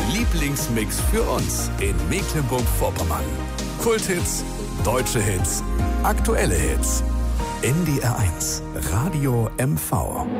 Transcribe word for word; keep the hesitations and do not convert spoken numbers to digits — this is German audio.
Lieblingsmix für uns in Mecklenburg-Vorpommern. Kulthits, deutsche Hits, aktuelle Hits. N D R eins, Radio M V.